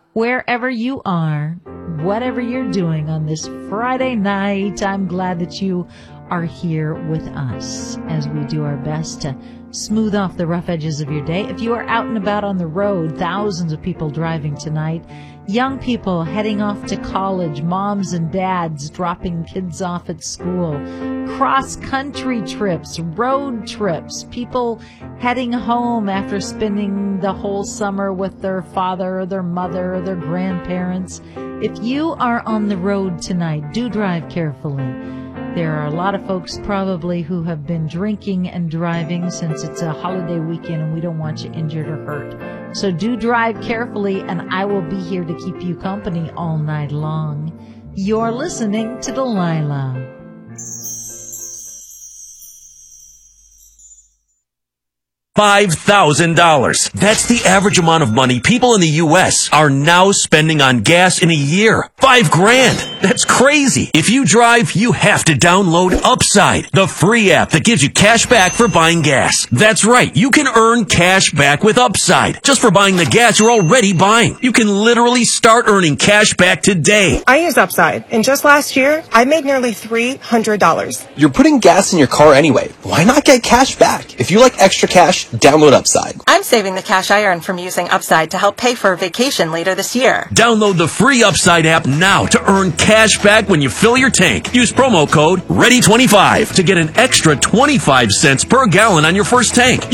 wherever you are, whatever you're doing on this Friday night. I'm glad that you are here with us as we do our best to smooth off the rough edges of your day. If you are out and about on the road, thousands of people driving tonight, young people heading off to college, moms and dads dropping kids off at school, cross-country trips, road trips, people heading home after spending the whole summer with their father or their mother or their grandparents. If you are on the road tonight, do drive carefully. There are a lot of folks probably who have been drinking and driving since it's a holiday weekend and we don't want you injured or hurt. So do drive carefully, and I will be here to keep you company all night long. You're listening to Delilah. $5,000. That's the average amount of money people in the U.S. are now spending on gas in a year. $5,000. That's crazy. If you drive, you have to download Upside, the free app that gives you cash back for buying gas. That's right. You can earn cash back with Upside just for buying the gas you're already buying. You can literally start earning cash back today. I use Upside, and just last year, I made nearly $300. You're putting gas in your car anyway. Why not get cash back? If you like extra cash, download Upside. I'm saving the cash I earn from using Upside to help pay for a vacation later this year. Download the free Upside app now to earn cash back when you fill your tank. Use promo code READY25 to get an extra 25 cents per gallon on your first tank.